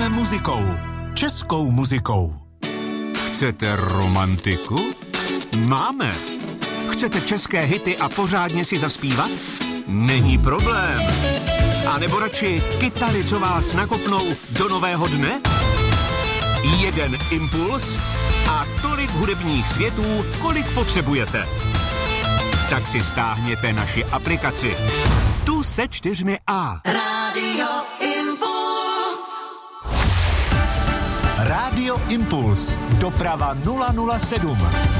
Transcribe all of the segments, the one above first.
Žijeme muzikou. Českou muzikou. Chcete romantiku? Máme. Chcete české hity a pořádně si zaspívat? Není problém. A nebo radši kytary, co vás nakopnou do nového dne? Jeden impuls a tolik hudebních světů, kolik potřebujete. Tak si stáhněte naši aplikaci. Tu se 4A. Rádio Impuls. Rádio Impuls. Doprava 007.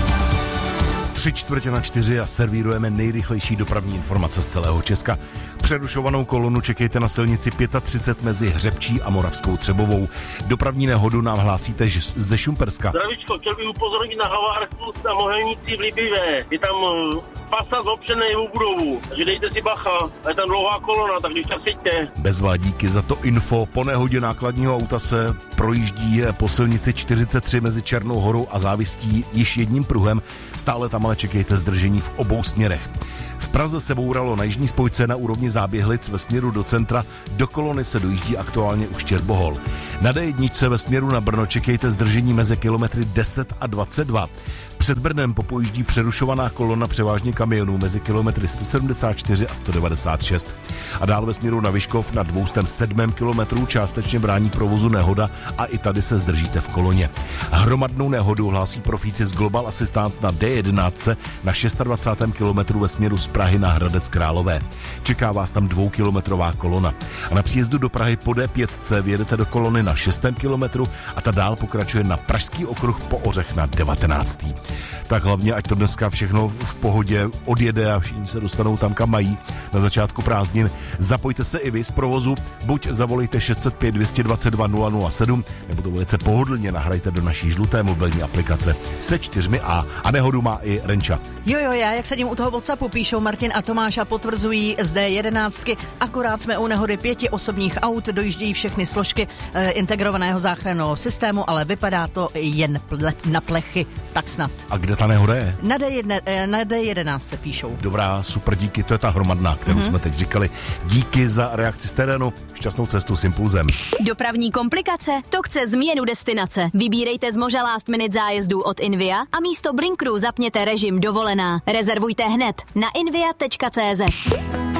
3/4 a servírujeme nejrychlejší dopravní informace z celého Česka. Přerušovanou kolonu čekejte na silnici 35 mezi Hřebčí a Moravskou Třebovou. Dopravní nehodu nám hlásíte ze Šumperska. Zdravíčko, chtěl bych upozornit na havárku na Mohelnici v Libivé. Je tam pasa zopřený v budovu, takže dejte si bacha, je tam dlouhá kolona, tak když tak sejďte. Bezvá díky za to info. Po nehodě nákladního auta se projíždí po silnici 43 mezi Černou Horou a Závistí již jedním pruhem. Stále tam ale čekejte zdržení v obou směrech. V Praze se bouralo na jižní spojce na úrovni Záběhlic ve směru do centra. Do kolony se dojíždí aktuálně už Čerbohol. Na D1 ve směru na Brno čekejte zdržení mezi kilometry 10 a 22. Před Brnem popojíždí přerušovaná kolona převážně kamionů mezi kilometry 174 a 196. A dál ve směru na Vyškov na 207. kilometru částečně brání provozu nehoda a i tady se zdržíte v koloně. Hromadnou nehodu hlásí profíci z Global Assistance na D11 na 26. kilometru ve směru z Prahy na Hradec Králové. Čeká vás tam 2kilometrová kolona. A na příjezdu do Prahy po D5 vyjedete do kolony na 6. kilometru a ta dál pokračuje na Pražský okruh po Ořech na 19. Tak hlavně, ať to dneska všechno v pohodě odjede a všichni se dostanou tam, kam mají na začátku prázdnin. Zapojte se i vy z provozu, buď zavolejte 605 222 007, nebo to velice pohodlně nahrajte do naší žluté mobilní aplikace se 4A. A nehodu má i Renča. Jo, já jak sedím u toho WhatsAppu, píšou Martin a Tomáš a potvrzují z D11, akorát jsme u nehody 5 osobních aut, dojíždějí všechny složky integrovaného záchranného systému, ale vypadá to jen na plechy, tak snad. A kde ta nehoda je? Na D11 se píšou. Dobrá, super, díky, to je ta hromadná, kterou jsme teď říkali. Díky za reakci z terénu, šťastnou cestu s Impulzem. Dopravní komplikace? To chce změnu destinace. Vybírejte z Moža Last Minute zájezdů od Invia a místo Blinkru zapněte režim dovolená. Rezervujte hned na invia.cz.